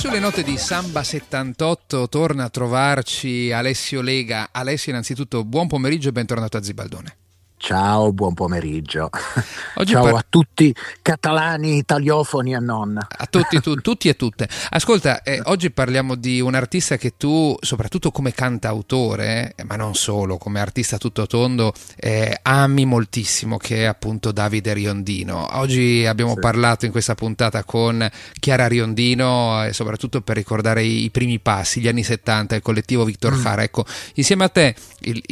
Sulle note di Samba 78 torna a trovarci Alessio Lega. Alessio, innanzitutto buon pomeriggio e bentornato a Zibaldone. Ciao, buon pomeriggio. Oggi Ciao a tutti catalani, italiofoni e non. A tutti e tutte. Ascolta, oggi parliamo di un artista che tu, soprattutto come cantautore, ma non solo, come artista tutto tondo, ami moltissimo, che è appunto Davide Riondino. Oggi abbiamo parlato in questa puntata con Chiara Riondino, soprattutto per ricordare i primi passi, gli anni 70, il collettivo Victor Jara. Ecco, insieme a te il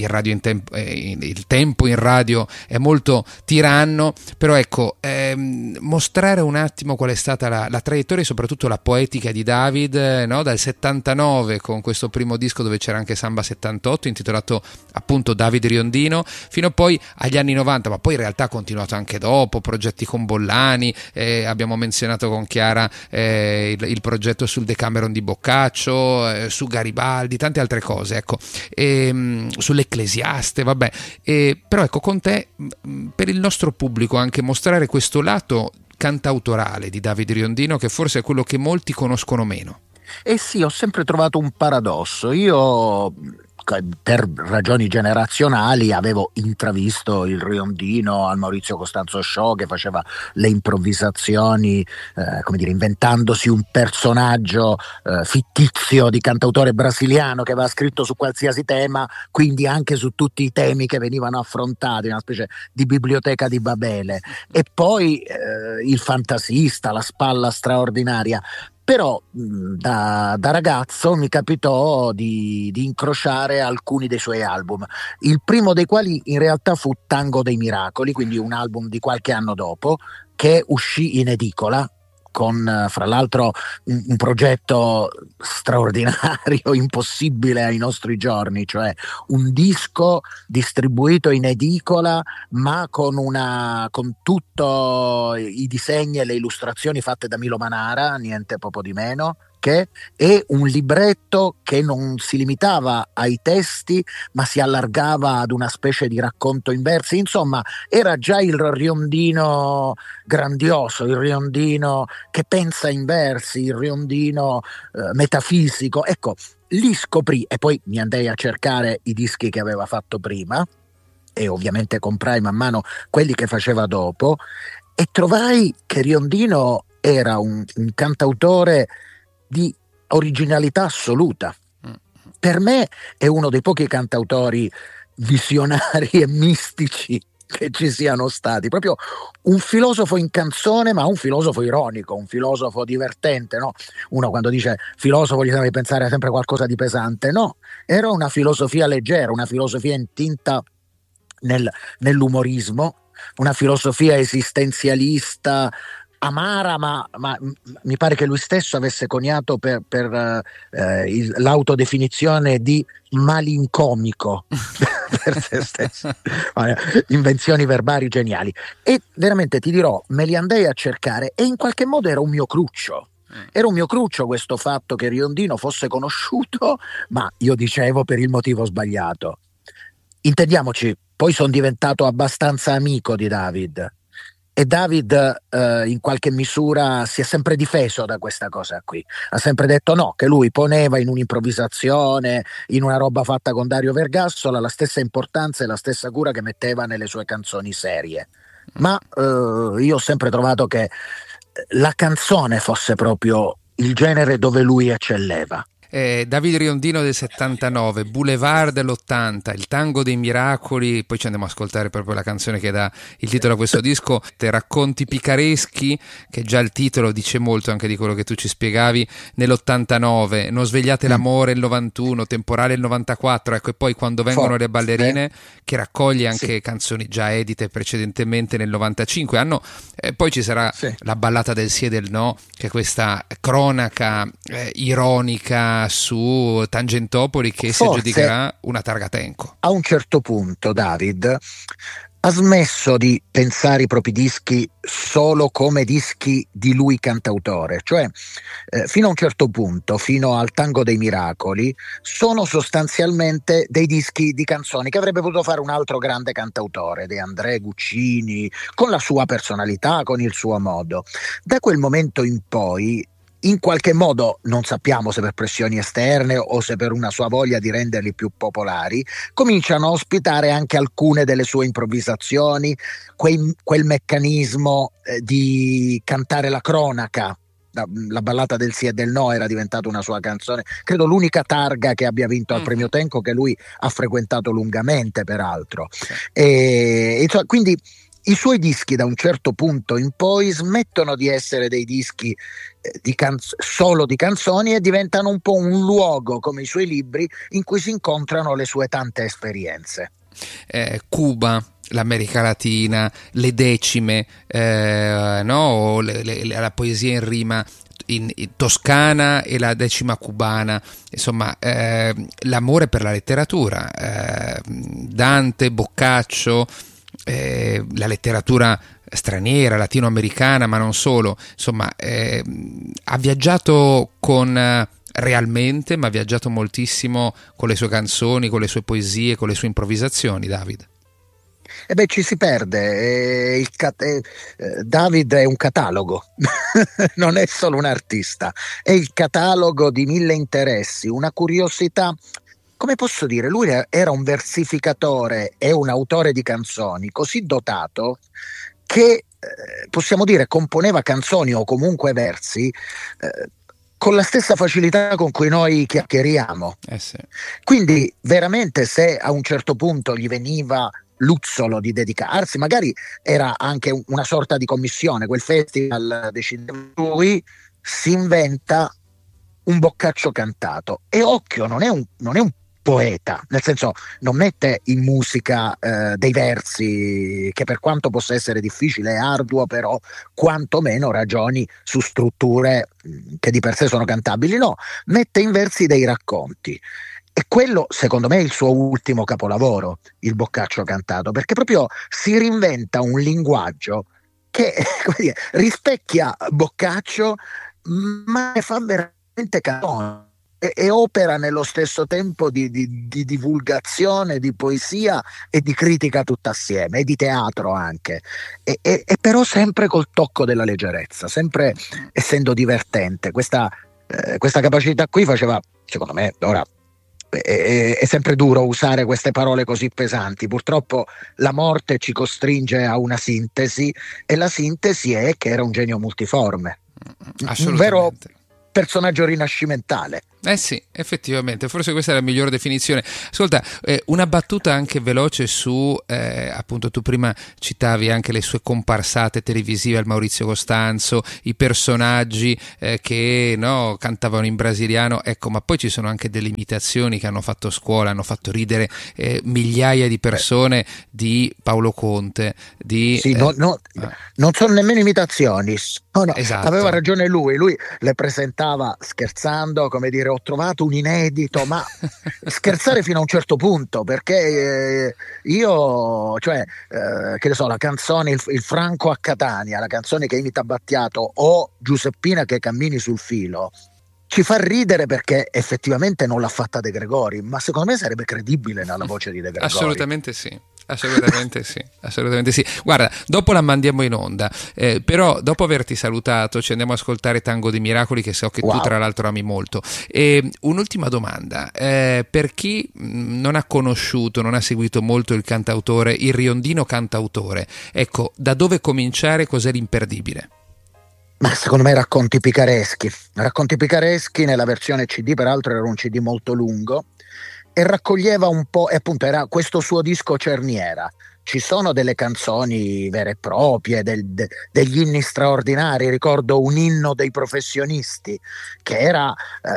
tempo in radio è molto tiranno, però ecco, mostrare un attimo qual è stata la traiettoria e soprattutto la poetica di David, no? Dal 79 con questo primo disco dove c'era anche Samba 78 intitolato appunto David Riondino, fino poi agli anni 90, ma poi in realtà ha continuato anche dopo, progetti con Bollani, abbiamo menzionato con Chiara il progetto sul Decameron di Boccaccio, su Garibaldi, tante altre cose, ecco, sull'Ecclesiaste, vabbè, però ecco, con te, per il nostro pubblico, anche mostrare questo lato cantautorale di Davide Riondino, che forse è quello che molti conoscono meno. Sì, ho sempre trovato un paradosso. Io, per ragioni generazionali, avevo intravisto il Riondino al Maurizio Costanzo Show, che faceva le improvvisazioni, inventandosi un personaggio fittizio di cantautore brasiliano che aveva scritto su qualsiasi tema, quindi anche su tutti i temi che venivano affrontati, una specie di biblioteca di Babele. E poi il fantasista, la spalla straordinaria. Però da ragazzo mi capitò di incrociare alcuni dei suoi album, il primo dei quali in realtà fu Tango dei Miracoli, quindi un album di qualche anno dopo, che uscì in edicola con, fra l'altro, un progetto straordinario, impossibile ai nostri giorni, cioè un disco distribuito in edicola ma con tutti i disegni e le illustrazioni fatte da Milo Manara, niente poco di meno, e un libretto che non si limitava ai testi ma si allargava ad una specie di racconto in versi. Insomma, era già il Riondino grandioso, il Riondino che pensa in versi, il Riondino metafisico. Ecco, lì scoprì, e poi mi andai a cercare i dischi che aveva fatto prima e ovviamente comprai man mano quelli che faceva dopo, e trovai che Riondino era un cantautore di originalità assoluta. Per me è uno dei pochi cantautori visionari e mistici che ci siano stati, proprio un filosofo in canzone, ma un filosofo ironico, un filosofo divertente, no? Uno quando dice filosofo gli deve pensare a sempre qualcosa di pesante, no, era una filosofia leggera, una filosofia intinta nell'umorismo, una filosofia esistenzialista amara, ma mi pare che lui stesso avesse coniato per l'autodefinizione di malincomico per se stesso. Invenzioni verbali geniali, e veramente ti dirò, me li andai a cercare e in qualche modo era un mio cruccio. Era un mio cruccio questo fatto che Riondino fosse conosciuto, ma io dicevo per il motivo sbagliato. Intendiamoci, poi sono diventato abbastanza amico di David. E David in qualche misura si è sempre difeso da questa cosa qui, ha sempre detto no, che lui poneva in un'improvvisazione, in una roba fatta con Dario Vergassola, la stessa importanza e la stessa cura che metteva nelle sue canzoni serie. Ma io ho sempre trovato che la canzone fosse proprio il genere dove lui eccelleva. Davide Riondino del 79, Boulevard dell'80, il Tango dei Miracoli, poi ci andiamo a ascoltare proprio la canzone che dà il titolo a questo disco, Te racconti picareschi, che già il titolo dice molto anche di quello che tu ci spiegavi, nell'89, Non svegliate l'amore il 91, Temporale il 94, ecco, e poi Quando vengono le ballerine, che raccoglie anche canzoni già edite precedentemente nel 95. Poi ci sarà la ballata del sì e del no, che è questa cronaca ironica su Tangentopoli, che si aggiudicherà una targa Tenco. A un certo punto David ha smesso di pensare i propri dischi solo come dischi di lui cantautore, cioè fino a un certo punto, fino al Tango dei Miracoli, sono sostanzialmente dei dischi di canzoni che avrebbe potuto fare un altro grande cantautore, De André, Guccini, con la sua personalità, con il suo modo. Da quel momento in poi in qualche modo, non sappiamo se per pressioni esterne o se per una sua voglia di renderli più popolari, cominciano a ospitare anche alcune delle sue improvvisazioni, quel meccanismo di cantare la cronaca. La ballata del sì e del no era diventata una sua canzone, credo l'unica targa che abbia vinto al premio Tenco, che lui ha frequentato lungamente peraltro. Quindi i suoi dischi da un certo punto in poi smettono di essere dei dischi solo di canzoni e diventano un po' un luogo, come i suoi libri, in cui si incontrano le sue tante esperienze. Cuba, l'America Latina, le decime, no? La poesia in rima in toscana e la decima cubana, insomma, l'amore per la letteratura, Dante, Boccaccio, la letteratura straniera, latinoamericana, ma non solo, insomma, ha viaggiato realmente, ma ha viaggiato moltissimo con le sue canzoni, con le sue poesie, con le sue improvvisazioni, David. Ci si perde. David è un catalogo, non è solo un artista, è il catalogo di mille interessi, una curiosità. Come posso dire, lui era un versificatore e un autore di canzoni così dotato che possiamo dire componeva canzoni o comunque versi con la stessa facilità con cui noi chiacchieriamo. Sì. Quindi veramente, se a un certo punto gli veniva luzzolo di dedicarsi, magari era anche una sorta di commissione, quel festival decide lui, si inventa un Boccaccio cantato. E occhio, non è un poeta, nel senso, non mette in musica dei versi, che per quanto possa essere difficile e arduo, però quantomeno ragioni su strutture che di per sé sono cantabili, no, mette in versi dei racconti. E quello, secondo me, è il suo ultimo capolavoro, il Boccaccio cantato, perché proprio si reinventa un linguaggio che come dire, rispecchia Boccaccio, ma ne fa veramente canzone. E opera nello stesso tempo di divulgazione, di poesia e di critica tutta assieme, e di teatro anche, e però sempre col tocco della leggerezza, sempre essendo divertente. Questa capacità qui faceva, secondo me, ora è sempre duro usare queste parole così pesanti, purtroppo la morte ci costringe a una sintesi, e la sintesi è che era un genio multiforme, un vero personaggio rinascimentale. Sì, effettivamente, forse questa è la migliore definizione. Ascolta, una battuta anche veloce su, appunto, tu prima citavi anche le sue comparsate televisive al Maurizio Costanzo, i personaggi che no, cantavano in brasiliano, ecco, ma poi ci sono anche delle imitazioni che hanno fatto scuola, hanno fatto ridere migliaia di persone di Paolo Conte. Sì, non sono nemmeno imitazioni. No, esatto. Aveva ragione lui le presentava scherzando, come dire, ho trovato un inedito, ma scherzare fino a un certo punto, perché io, che ne so, la canzone il Franco a Catania, la canzone che imita Battiato, o Giuseppina che cammini sul filo, ci fa ridere perché effettivamente non l'ha fatta De Gregori, ma secondo me sarebbe credibile nella voce di De Gregori. Assolutamente sì. Assolutamente sì, assolutamente sì. Guarda, dopo la mandiamo in onda, però dopo averti salutato ci andiamo ad ascoltare Tango dei Miracoli, che so che tu tra l'altro ami molto. Un'ultima domanda, per chi non ha conosciuto, non ha seguito molto il cantautore, il riondino cantautore, ecco, da dove cominciare, cos'è l'imperdibile? Ma secondo me Racconti picareschi nella versione CD, peraltro era un CD molto lungo, e raccoglieva un po', e appunto era questo suo disco cerniera. Ci sono delle canzoni vere e proprie, degli inni straordinari. Ricordo un inno dei professionisti, che era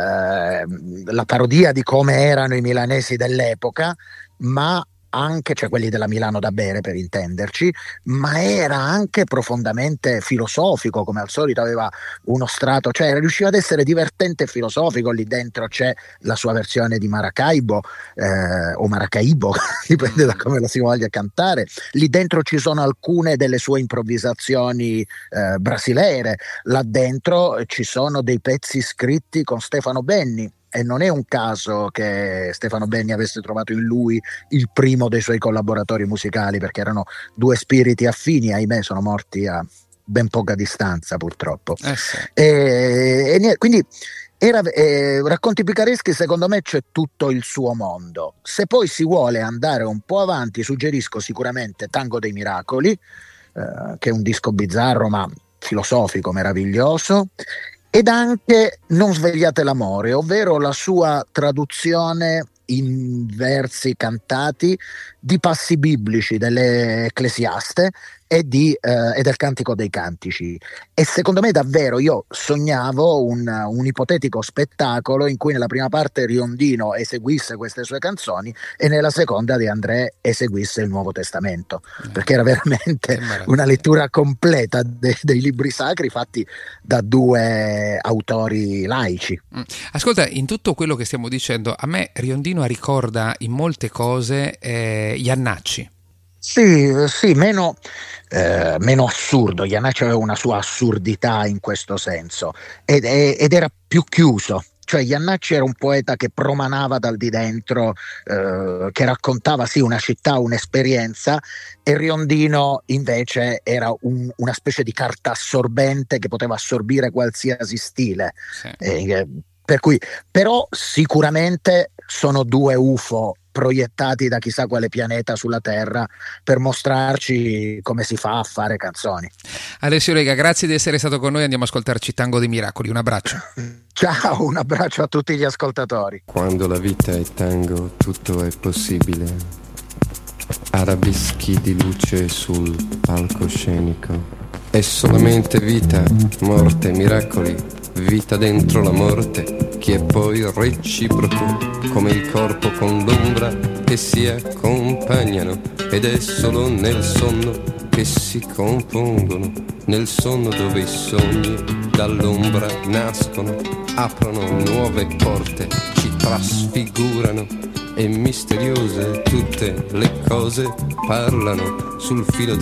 la parodia di come erano i milanesi dell'epoca, ma anche, cioè quelli della Milano da bere per intenderci, ma era anche profondamente filosofico, come al solito aveva uno strato, cioè riusciva ad essere divertente e filosofico. Lì dentro c'è la sua versione di Maracaibo o Maracaibo, dipende da come la si voglia cantare. Lì dentro ci sono alcune delle sue improvvisazioni brasileire, là dentro ci sono dei pezzi scritti con Stefano Benni. E non è un caso che Stefano Benni avesse trovato in lui il primo dei suoi collaboratori musicali, perché erano due spiriti affini, ahimè sono morti a ben poca distanza purtroppo. Sì. E Quindi Racconti picareschi, secondo me c'è tutto il suo mondo. Se poi si vuole andare un po' avanti, suggerisco sicuramente Tango dei Miracoli, che è un disco bizzarro ma filosofico, meraviglioso, ed anche Non svegliate l'amore, ovvero la sua traduzione in versi cantati di passi biblici dell'Ecclesiaste e del Cantico dei Cantici. E secondo me davvero io sognavo un ipotetico spettacolo in cui nella prima parte Riondino eseguisse queste sue canzoni e nella seconda De André eseguisse il Nuovo Testamento, perché era veramente una lettura completa dei libri sacri fatti da due autori laici. Ascolta, in tutto quello che stiamo dicendo, a me Riondino ricorda in molte cose Iannacci. Sì, meno assurdo. Iannacci aveva una sua assurdità in questo senso ed era più chiuso. Cioè Iannacci era un poeta che promanava dal di dentro, che raccontava sì una città, un'esperienza, e Riondino invece era una specie di carta assorbente che poteva assorbire qualsiasi stile. Sì. Per cui, però sicuramente sono due UFO proiettati da chissà quale pianeta sulla Terra per mostrarci come si fa a fare canzoni. Alessio Lega, grazie di essere stato con noi, andiamo a ascoltarci Tango dei Miracoli, un abbraccio. Ciao, un abbraccio a tutti gli ascoltatori. Quando la vita è tango tutto è possibile, arabeschi di luce sul palcoscenico, è solamente vita, morte, miracoli, vita dentro la morte, che è poi reciproco, come il corpo con l'ombra che si accompagnano, ed è solo nel sonno che si compongono, nel sonno dove i sogni dall'ombra nascono, aprono nuove porte, ci trasfigurano, e misteriose tutte le cose parlano sul filo